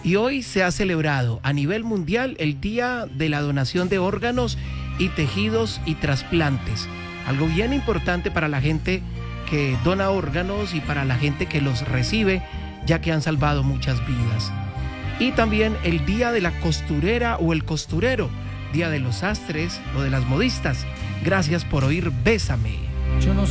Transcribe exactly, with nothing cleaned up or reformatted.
Y hoy se ha celebrado a nivel mundial el Día de la Donación de Órganos y Tejidos y Trasplantes. Algo bien importante para la gente que dona órganos y para la gente que los recibe, ya que han salvado muchas vidas. Y también el Día de la Costurera o el Costurero, Día de los Sastres o de las Modistas. Gracias por oír Bésame. Yo no